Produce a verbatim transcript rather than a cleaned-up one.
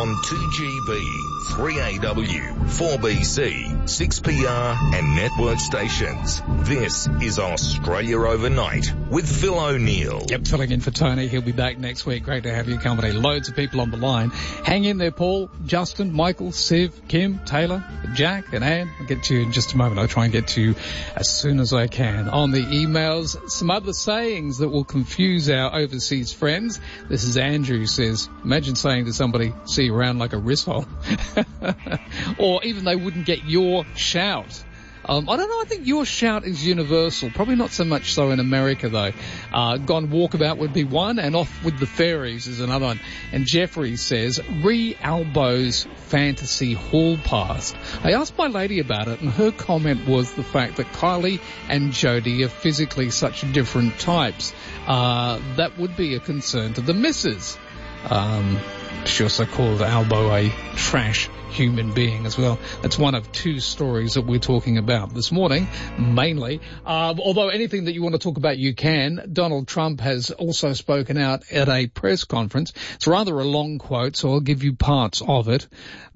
on two G B, three A W, four B C, six P R and network stations. This is Australia Overnight with Phil O'Neill. Yep, filling in for Tony. He'll be back next week. Great to have your company. Loads of people on the line. Hang in there, Paul, Justin, Michael, Siv, Kim, Taylor, Jack and Anne. I'll get to you in just a moment. I'll try and get to you as soon as I can. On the emails, some other sayings that will confuse our overseas friends. This is Andrew says, imagine saying to somebody, see you around like a risshole. Or even they wouldn't get your shout. Um, I don't know, I think your shout is universal. Probably not so much so in America, though. Uh, gone walkabout would be one, and off with the fairies is another one. And Jeffrey says, re-elbows fantasy hall pass. I asked my lady about it, and her comment was the fact that Kylie and Jodie are physically such different types. Uh, that would be a concern to the missus. Um, she also called Albo a trash human being as well. That's one of two stories that we're talking about this morning, mainly. Um, although anything that you want to talk about, you can. Donald Trump has also spoken out at a press conference. It's rather a long quote, so I'll give you parts of it.